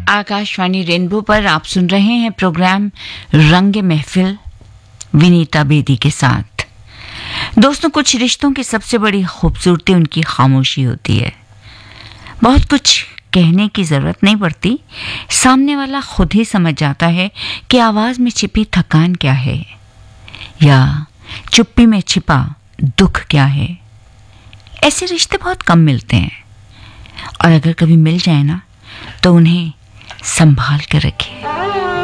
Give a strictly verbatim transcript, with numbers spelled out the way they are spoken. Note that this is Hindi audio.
आकाशवाणी रेनबो पर आप सुन रहे हैं प्रोग्राम रंग महफिल विनीता बेदी के साथ। दोस्तों, कुछ रिश्तों की सबसे बड़ी खूबसूरती उनकी खामोशी होती है। बहुत कुछ कहने की जरूरत नहीं पड़ती, सामने वाला खुद ही समझ जाता है कि आवाज में छिपी थकान क्या है या चुप्पी में छिपा दुख क्या है। ऐसे रिश्ते बहुत कम मिलते हैं और अगर कभी मिल जाए ना तो उन्हें संभाल कर रखिए।